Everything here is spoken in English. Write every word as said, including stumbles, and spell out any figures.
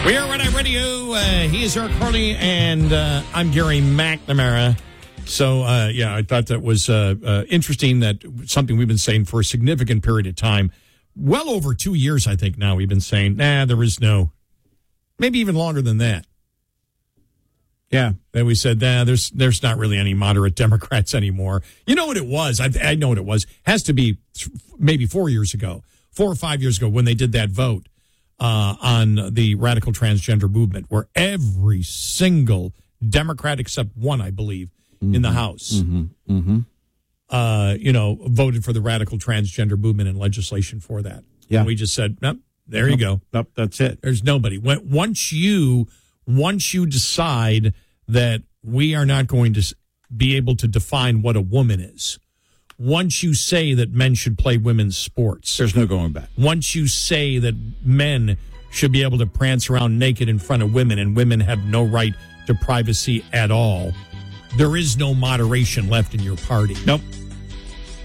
We are Red Eye Radio. Uh, he is Eric Harley, and uh, I'm Gary McNamara. So, uh, yeah, I thought that was uh, uh, interesting, that something we've been saying for a significant period of time. Well over two years, I think, now we've been saying, nah, there is no, maybe even longer than that. Yeah, then we said, nah, there's there's not really any moderate Democrats anymore. You know what it was? I, I know what it was. Has to be maybe four years ago, four or five years ago, when they did that vote uh, on the radical transgender movement, where every single Democrat except one, I believe, mm-hmm. in the House, mm-hmm. Mm-hmm. Uh, you know, voted for the radical transgender movement and legislation for that. Yeah, and we just said, nope, there nope, you go. Nope, that's it. There's nobody. When, once you once you decide that we are not going to be able to define what a woman is, once you say that men should play women's sports, there's no going back. Once you say that men should be able to prance around naked in front of women and women have no right to privacy at all, there is no moderation left in your party. Nope.